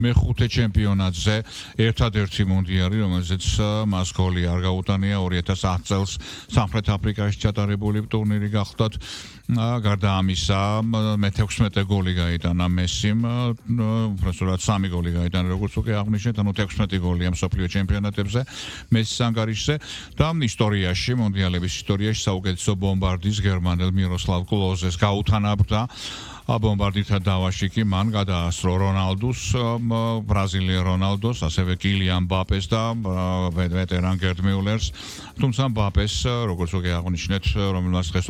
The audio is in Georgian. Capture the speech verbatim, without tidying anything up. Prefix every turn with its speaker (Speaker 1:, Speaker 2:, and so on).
Speaker 1: მეხუთე ჩემპიონატზე ერთადერთი მუნდიალი, რომელზეც მას გოლი არ გაუტანია ორი ათას ათ წელს სამხრეთ აფრიკაში ჩატარებული ტურნირი გახლდათ. გარდა ამისა, მეთექვსმეტე გოლი გაიტანა მესიმ, უბრალოდ სამი გოლი გაიტანა, როგორც უკვე აღნიშნეთ, ანუ თექვსმეტი გოლია მსოფლიო ჩემპიონატებზე მესის ანგარიშზე და ისტორიაში, მონდიალების ისტორიაში საუკეთესო ბომბარდის გერმანელ მიროსლავ კლოზეს გაუთანაბრდა. ბომბარდირთა დავაში კი მან გადაასწრო რონალდუს, ბრაზილია რონალდოს, ასევე კილიან მბაპეს და ვეტერან გერდ მიულერს. თუმცა მბაპეს, როგორც უკვე აღნიშნეთ, რომელმაც დღეს